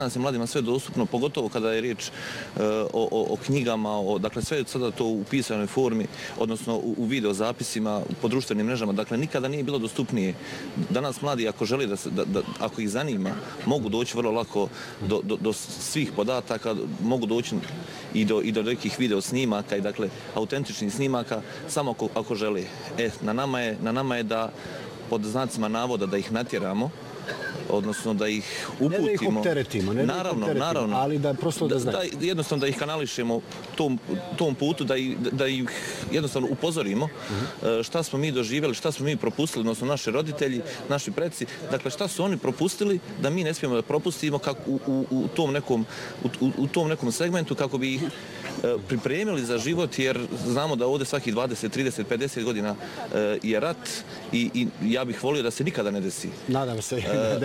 Danas je mladima sve dostupno, pogotovo kada je riječ o knjigama, dakle sve je sada to u pisanoj formi, odnosno u video zapisima, po društvenim mrežama, dakle nikada nije bilo dostupnije. Danas mladi ako žele, ako ih zanima, mogu doći vrlo lako do svih podataka, mogu doći i do nekih video snimaka i dakle autentičnih snimaka, samo ako žele. Na nama je da pod znacima navoda da ih natjeramo, odnosno da ih uputimo. Ne da ih opteretimo, naravno, ali da prosto da znaju. Jednostavno da ih kanališemo tom putu, da ih jednostavno upozorimo šta smo mi doživjeli, šta smo mi propustili, odnosno naši roditelji, naši preci, dakle šta su oni propustili da mi ne smijemo da propustimo u tom nekom segmentu kako bi ih pripremili za život, jer znamo da ovdje svaki 20, 30, 50 godina je rat i ja bih volio da se nikada ne desi. Nadam se,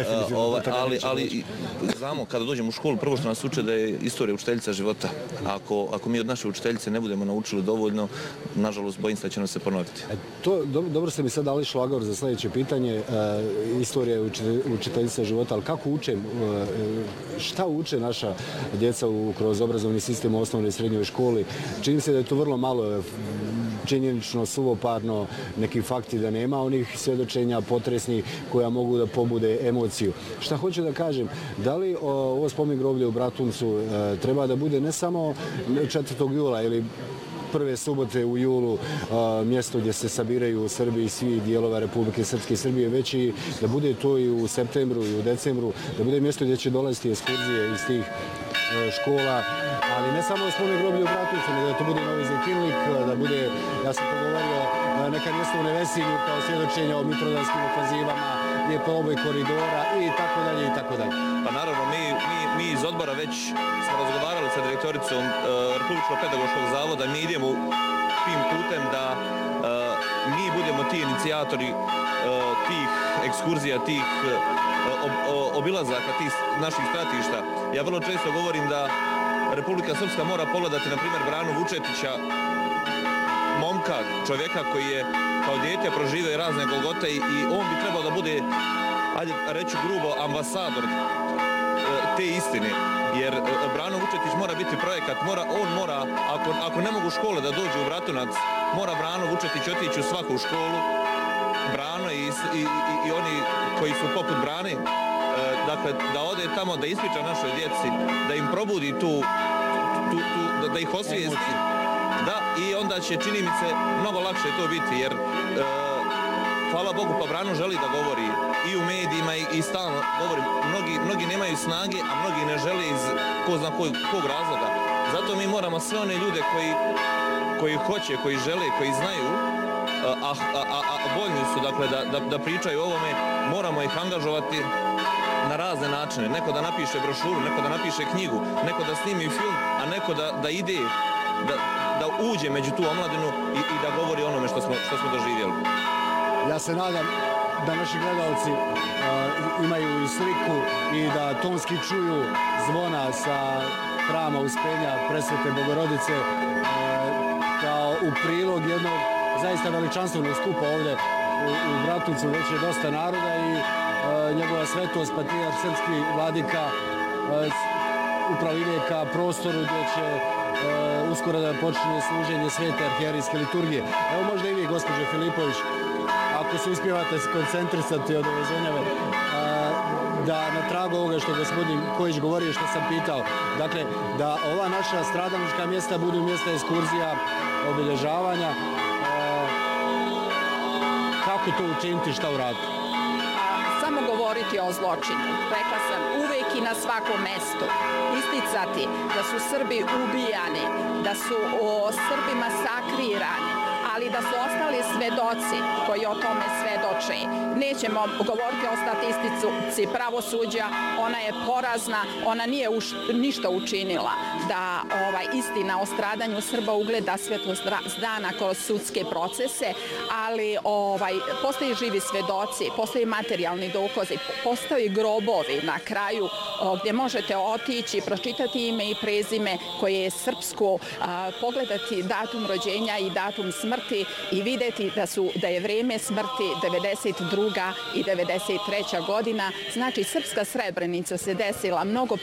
ali znamo, kada dođemo u školu, prvo što nas uče da je istorija učiteljica života. Ako mi od naše učiteljice ne budemo naučili dovoljno, nažalost, bojim se da će nam se ponoviti. Dobro ste mi sad dali šlagor za sljedeće pitanje. Istorija je učiteljica života, ali kako uče, šta uče naša djeca kroz obrazovni sistem u osnovnoj i srednjoj školi? Čini se da je to vrlo malo činjenično, suvoparno, neki fakti da nema onih svjedočenja potresnih koja mogu da pobude emociju. Šta hoću da kažem, da li ovo spomen groblje u Bratuncu treba da bude ne samo 4. jula ili prve subote u julu mjesto gdje se sabiraju u Srbiji svi dijelova Republike Srpske i Srbije, već i da bude to i u septembru i u decembru, da bude mjesto gdje će dolaziti ekskurzije iz tih škola, ali ne samo spomen groblje u Bratuncu, nego da to bude Novi Zetinlik, da bude, ja sam to govorio, neka mjesto u Nevesinju kao svjedočenja o mitrodanskim ofazivama, gdje je proboj koridora i tako dalje i tako dalje. Pa naravno, mi iz odbora već smo razgovarali sa direktoricom Republičkog pedagoškog zavoda, mi idemo tim putem da mi budemo ti inicijatori tih ekskurzija, tih obilazaka, tih naših stratišta. Ja vrlo često govorim da Republika Srpska mora pogledati, na primjer, Branu Vučetića, momka, čovjeka koji je kao dijete proživio razne golgote i on bi trebao da bude, ajde reći grubo, ambasador te istine. Jer Brano Vučetić mora biti projekat, on mora, ako ne mogu škole da dođu u Bratunac, mora Brano Vučetić otići u svaku školu, Brano i oni koji su poput Brane, dakle da ode tamo, da ispriča našoj djeci, da im probudi da ih osvijesti. Da, i onda će, čini mi se, mnogo lakše to biti, jer hvala Bogu, pa Brano želi da govori i u medijima i stalno govori. Mnogi nemaju snage, a mnogi ne žele iz ko zna kog razloga. Zato mi moramo sve one ljude koji hoće, koji žele, koji znaju, a voljni su dakle, da pričaju o ovome, moramo ih angažovati na razne načine. Neko da napiše brošuru, neko da napiše knjigu, neko da snimi film, a neko da ide, da uđe među tu omladinu i da govori onome što smo doživjeli. Ja se nadam da naši gledalci imaju i sliku i da tonski čuju zvona sa hrama Uspenja Presvete Bogorodice kao u prilog jednog zaista veličanstvenog skupa ovdje u Bratuncu. Već je dosta naroda i njegova svetost, patrijarh srpski vladika upravo ide ka prostoru gdje će uskoro da počne služenje svete arhijerijske liturgije. Evo možda i vi, gospođo Filipović, ako se uspijevate koncentrisati od ove zonjave, da na tragu ovoga što gospodin Kojić govorio, što sam pitao, dakle, da ova naša stradalnička mjesta budu mjesta ekskurzija, obilježavanja, kako to učiniti, šta uraditi? Samo govoriti o zločinu. Rekla sam, uvek i na svakom mestu isticati da su Srbi ubijani, da su Srbi masakrirani, ali da su ostali svedoci koji o tome svedoče. Nećemo govoriti o statistici pravosuđa, ona je porazna, ona nije ništa učinila da istina o stradanju Srba ugleda svetlost dana kroz sudske procese, ali postoji živi svedoci, postoji materijalni dokazi, postoji grobovi na kraju gdje možete otići, pročitati ime i prezime koje je srpsko, pogledati datum rođenja i datum smrti i vidjeti da je vrijeme smrti 92. i 93. godina. Znači, srpska Srebrenica se desila mnogo